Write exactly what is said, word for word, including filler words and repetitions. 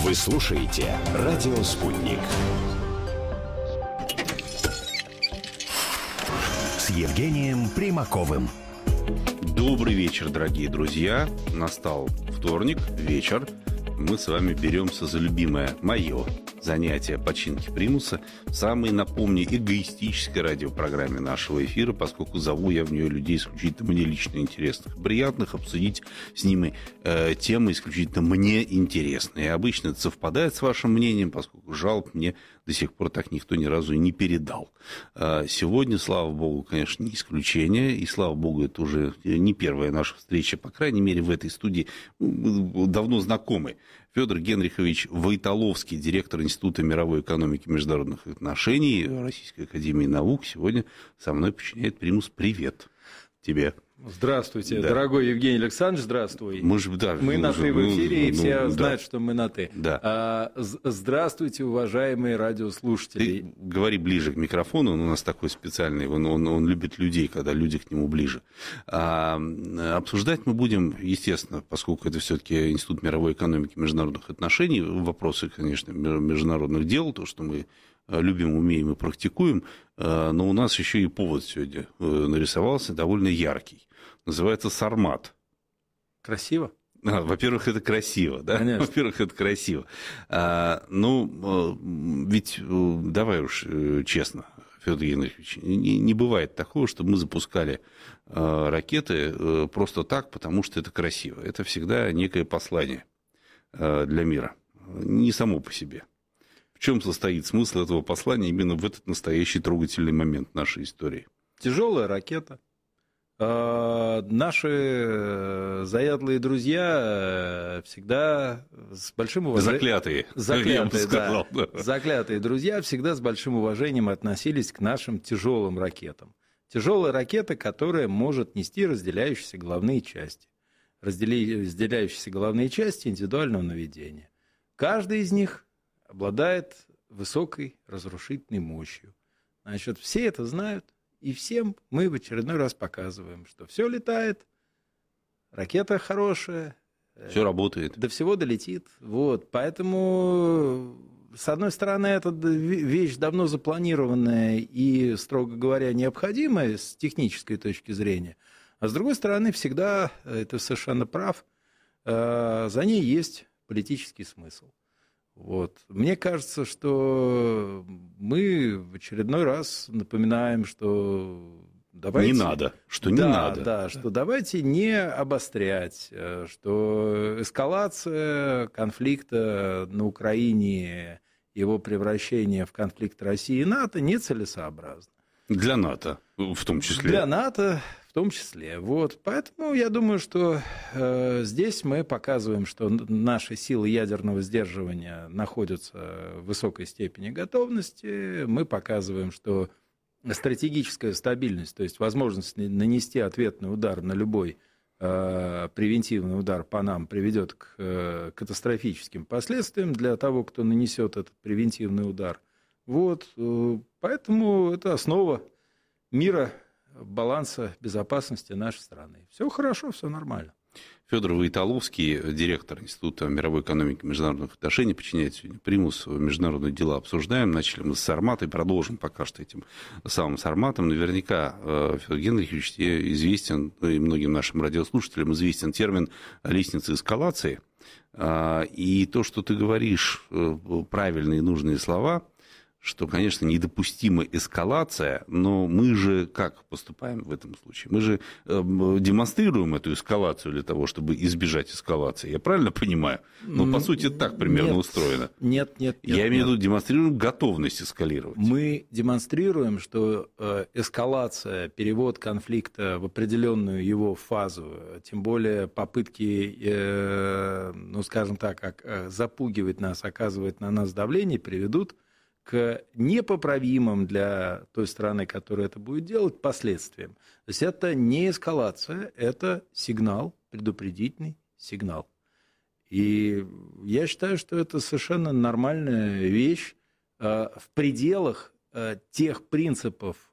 Вы слушаете «Радио Спутник». С Евгением Примаковым. Добрый вечер, дорогие друзья. Настал вторник, вечер. Мы с вами беремся за любимое мое занятие починки примуса в самой, напомню, эгоистической радиопрограмме нашего эфира, поскольку зову я в нее людей исключительно мне лично интересных, приятных, обсудить с ними э, темы исключительно мне интересные. И обычно это совпадает с вашим мнением, поскольку жалоб мне до сих пор так никто ни разу и не передал. Э, сегодня, слава богу, конечно, не исключение, и слава богу, это уже не первая наша встреча, по крайней мере, в этой студии мы давно знакомы. Федор Генрихович Войтоловский, директор Института мировой экономики и международных отношений Российской академии наук, сегодня со мной починяет примус. Привет тебе. Здравствуйте, да. Дорогой Евгений Александрович, здравствуй. Мы, же, да, мы на «ты» в эфире, ну, и все ну, знают, да. что мы на «ты». Да. А, здравствуйте, уважаемые радиослушатели. Ты говори ближе к микрофону, он у нас такой специальный, он, он, он любит людей, когда люди к нему ближе. А, обсуждать мы будем, естественно, поскольку это все-таки Институт мировой экономики и международных отношений, вопросы, конечно, международных дел, то, что мы любим, умеем и практикуем, но у нас еще и повод сегодня нарисовался довольно яркий. Называется «Сармат». Красиво? А, во-первых, это красиво, да? Конечно. Во-первых, это красиво. А, ну, ведь давай уж честно, Федор Генрихович, не, не бывает такого, что мы запускали а, ракеты а, просто так, потому что это красиво. Это всегда некое послание а, для мира, не само по себе. В чем состоит смысл этого послания именно в этот настоящий трогательный момент нашей истории? Тяжелая ракета. Наши заядлые друзья всегда с большим уважением... Заклятые. Заклятые, да. Да. Заклятые друзья всегда с большим уважением относились к нашим тяжелым ракетам. Тяжелая ракета, которая может нести разделяющиеся головные части. Разделяющиеся головные части индивидуального наведения. Каждый из них обладает высокой разрушительной мощью. Значит, все это знают. И всем мы в очередной раз показываем, что все летает, ракета хорошая. Все работает. До всего долетит. Вот. Поэтому, с одной стороны, это вещь давно запланированная и, строго говоря, необходимая с технической точки зрения. А с другой стороны, всегда, это совершенно прав, за ней есть политический смысл. Вот. Мне кажется, что мы в очередной раз напоминаем, что давайте... Не надо, что не да, надо. Да, что давайте не обострять, что эскалация конфликта на Украине, его превращение в конфликт России и НАТО нецелесообразно. Для НАТО в том числе. Для НАТО в том числе. Вот. Поэтому я думаю, что э, здесь мы показываем, что наши силы ядерного сдерживания находятся в высокой степени готовности. Мы показываем, что стратегическая стабильность, то есть возможность нанести ответный удар на любой э, превентивный удар по нам приведет к э, катастрофическим последствиям для того, кто нанесет этот превентивный удар. Вот. Э, поэтому это основа мира, баланса безопасности нашей страны. Все хорошо, все нормально. Федор Войтоловский, директор Института мировой экономики и международных отношений, подчиняет сегодня примус. Международные дела обсуждаем. Начали мы с Сармата и продолжим пока что этим самым Сарматом. Наверняка, Федор Генрихович, тебе известен, и многим нашим радиослушателям известен термин «лестница эскалации». И то, что ты говоришь, правильные и нужные слова, что, конечно, недопустима эскалация, но мы же как поступаем в этом случае? Мы же э, демонстрируем эту эскалацию для того, чтобы избежать эскалации. Я правильно понимаю? Ну, по сути, это так примерно нет, устроено. Нет, нет, нет. Я имею в нет. виду, демонстрируем готовность эскалировать. Мы демонстрируем, что эскалация, перевод конфликта в определенную его фазу, тем более попытки, э, ну, скажем так, запугивать нас, оказывать на нас давление, приведут к непоправимым для той страны, которая это будет делать, последствиям. То есть это не эскалация, это сигнал, предупредительный сигнал. И я считаю, что это совершенно нормальная вещь в пределах тех принципов